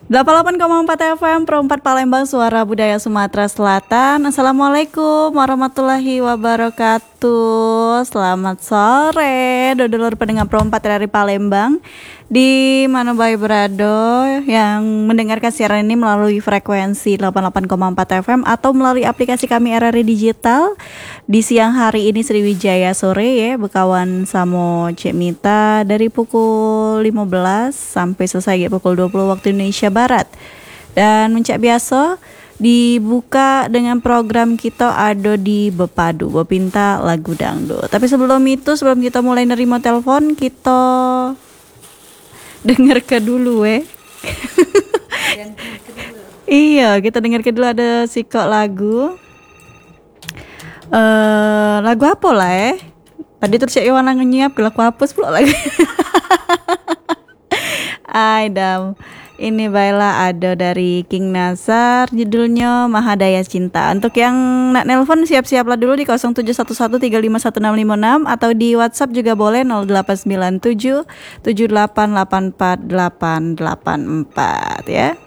88,4 FM Perempat Palembang, Suara Budaya Sumatera Selatan. Assalamualaikum warahmatullahi wabarakatuh. Selamat sore dodolor pendengar Perempat dari Palembang, di mana bayi berado yang mendengarkan siaran ini melalui frekuensi 88,4 FM atau melalui aplikasi kami RRI Digital. Di siang hari ini Sriwijaya sore ya, bekawan samo Cek Mita dari pukul 15 sampai selesai pukul 20 waktu Indonesia Barat. Dan mencak biasa dibuka dengan program kita ada di Bepadu, Bepinta Lagu Dangdut. Tapi sebelum kita mulai nerima telepon, kita dengar ke dulu Iya, kita dengar ke dulu ada sikok lagu. Lagu apa lah Tadi terus cek Iwana nyiap lagu hapus pula lagi. Aidam. Ini baiklah ada dari King Nazar, judulnya Mahadaya Cinta. Untuk yang nak nelpon siap-siaplah dulu di 0711351656 atau di WhatsApp juga boleh 0897 7884 884 ya.